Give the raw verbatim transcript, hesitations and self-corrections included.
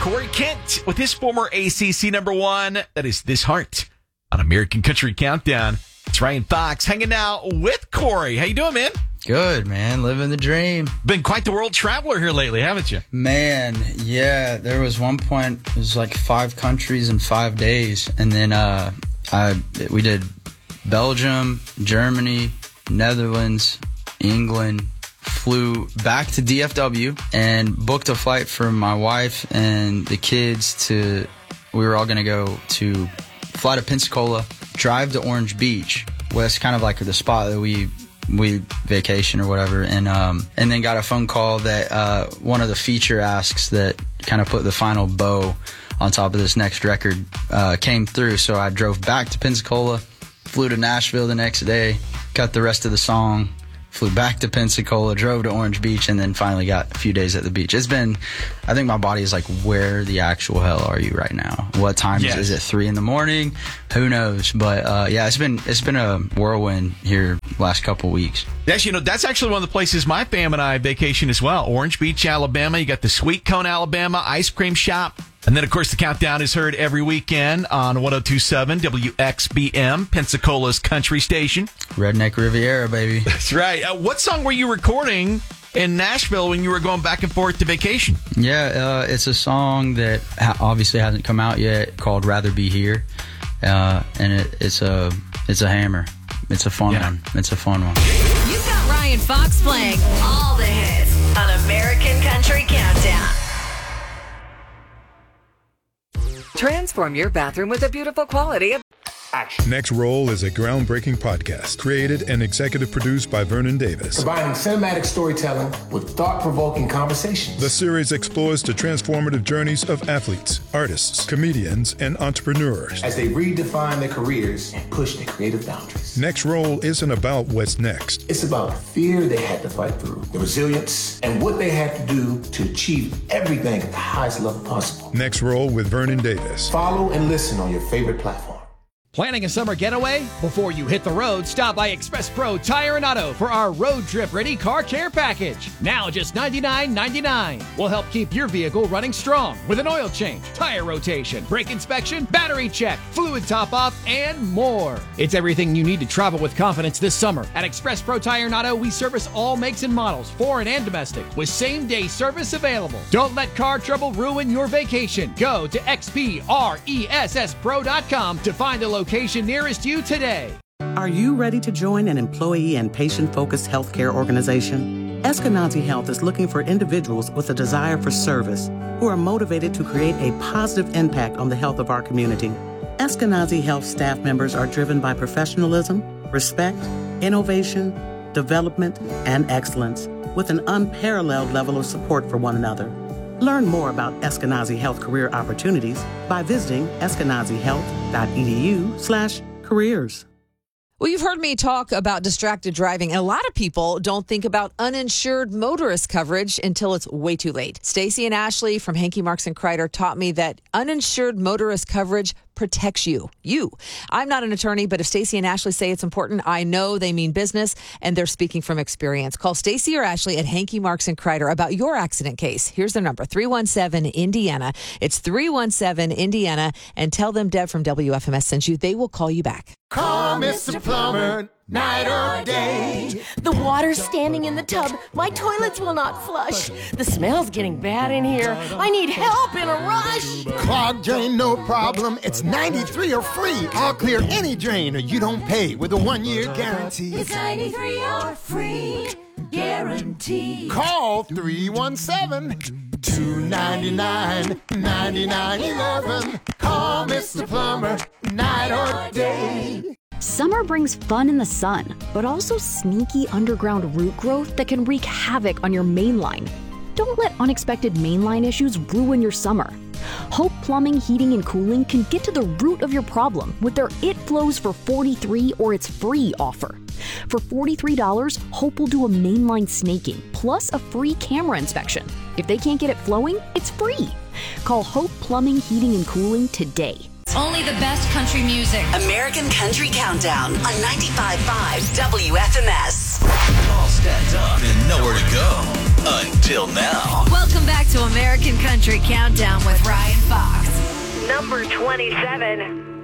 Corey Kent with his former A C C number one. That is This Heart on American Country Countdown. It's Ryan Fox hanging out with Corey. How you doing, man? Good, man. Living the dream. Been quite the world traveler here lately, haven't you? Man, yeah. There was one point, it was like five countries in five days. And then uh, I we did Belgium, Germany, Netherlands, England, flew back to D F W and booked a flight for my wife and the kids to, we were all going to go to fly to Pensacola, drive to Orange Beach. Well, that's kind of like the spot that we we vacation or whatever, and um and then got a phone call that uh one of the feature asks that kind of put the final bow on top of this next record uh came through. So I drove back to Pensacola, flew to Nashville the next day, cut the rest of the song, flew back to Pensacola, drove to Orange Beach, and then finally got a few days at the beach. It's been, I think my body is like, where the actual hell are you right now? What time yes. is it? Is it three in the morning? Who knows? But uh, yeah, it's been it's been a whirlwind here last couple weeks. Yes, you know, that's actually one of the places my fam and I vacation as well. Orange Beach, Alabama. You got the Sweet Cone, Alabama ice cream shop. And then, of course, the countdown is heard every weekend on one oh two point seven W X B M, Pensacola's country station. Redneck Riviera, baby. That's right. Uh, what song were you recording in Nashville when you were going back and forth to vacation? Yeah, uh, it's a song that ha- obviously hasn't come out yet, called Rather Be Here. Uh, and it, it's a it's a hammer. It's a fun yeah. one. It's a fun one. You've got Ryan Fox playing all the hits on American Country Countdown. Transform your bathroom with a beautiful quality of action. Next Roll is a groundbreaking podcast created and executive produced by Vernon Davis. Combining cinematic storytelling with thought-provoking conversations. The series explores the transformative journeys of athletes, artists, comedians, and entrepreneurs as they redefine their careers and push their creative boundaries. Next Roll isn't about what's next. It's about the fear they had to fight through, the resilience, and what they had to do to achieve everything at the highest level possible. Next Roll with Vernon Davis. Follow and listen on your favorite platform. Planning a summer getaway? Before you hit the road, stop by Express Pro Tire and Auto for our road trip ready car care package. Now just ninety-nine ninety-nine. We'll help keep your vehicle running strong with an oil change, tire rotation, brake inspection, battery check, fluid top off, and more. It's everything you need to travel with confidence this summer. At Express Pro Tire and Auto, we service all makes and models, foreign and domestic, with same day service available. Don't let car trouble ruin your vacation. Go to X P R E S S pro dot com to find a location location nearest you today. Are you ready to join an employee and patient-focused healthcare organization? Eskenazi Health is looking for individuals with a desire for service who are motivated to create a positive impact on the health of our community. Eskenazi Health staff members are driven by professionalism, respect, innovation, development, and excellence, with an unparalleled level of support for one another. Learn more about Eskenazi Health career opportunities by visiting eskenazihealth.edu slash careers. Well, you've heard me talk about distracted driving, and a lot of people don't think about uninsured motorist coverage until it's way too late. Stacy and Ashley from Hankey Marks and Kreider taught me that uninsured motorist coverage protects you. You. I'm not an attorney, but if Stacy and Ashley say it's important, I know they mean business, and they're speaking from experience. Call Stacy or Ashley at Hankey Marks and Kreider about your accident case. Here's their number, three one seven Indiana. It's three one seven Indiana, and tell them Deb from W F M S sent you. They will call you back. Call Mister Plumber, night or day. The water's standing in the tub. My toilets will not flush. The smell's getting bad in here. I need help in a rush. Clogged drain, no problem. It's ninety-three or free. I'll clear any drain or you don't pay with a one-year guarantee. It's ninety-three or free guarantee. Call three one seven, two nine nine, nine nine one one. Call Mister Plumber, night or day. Summer brings fun in the sun, but also sneaky underground root growth that can wreak havoc on your main line. Don't let unexpected mainline issues ruin your summer. Hope Plumbing, Heating, and Cooling can get to the root of your problem with their It Flows for forty-three dollars or It's Free offer. For forty-three dollars, Hope will do a mainline snaking plus a free camera inspection. If they can't get it flowing, it's free. Call Hope Plumbing, Heating, and Cooling today. Only the best country music. American Country Countdown on ninety-five point five W F M S. All stacked up and nowhere to go. Until now. Welcome back to American Country Countdown with Ryan Fox. Number twenty-seven.